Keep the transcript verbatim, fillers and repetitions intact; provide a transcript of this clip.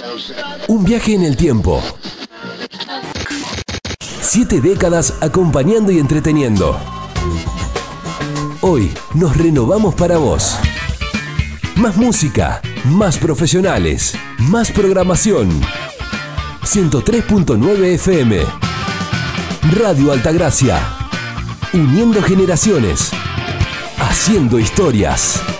Un viaje en el tiempo. Siete décadas acompañando y entreteniendo. Hoy nos renovamos para vos. Más música, más profesionales, más programación. ciento tres punto nueve F M. Radio Altagracia. Uniendo generaciones. Haciendo historias.